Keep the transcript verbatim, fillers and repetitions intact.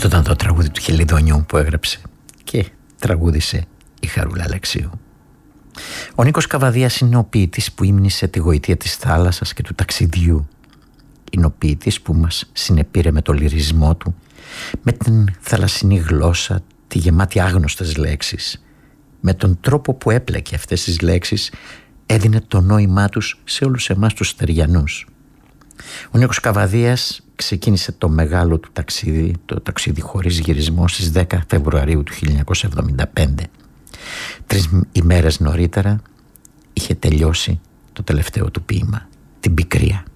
Αυτό ήταν το τραγούδι του Χελιδονιού που έγραψε και τραγούδισε η Χαρούλα Αλεξίου. Ο Νίκος Καβαδίας είναι ο ποιητής που ύμνησε τη γοητεία της θάλασσας και του ταξιδιού. Είναι ο ποιητής που μας συνεπήρε με το λυρισμό του, με την θαλασσινή γλώσσα, τη γεμάτη άγνωστες λέξεις. Με τον τρόπο που έπλεκε αυτές τις λέξεις έδινε το νόημά τους σε όλους εμάς τους στεριανούς. Ο Νίκος Καβαδίας ξεκίνησε το μεγάλο του ταξίδι, το ταξίδι χωρίς γυρισμό, στις δέκα Φεβρουαρίου του χίλια εννιακόσια εβδομήντα πέντε. Τρεις ημέρες νωρίτερα είχε τελειώσει το τελευταίο του ποίημα, την Πικρία.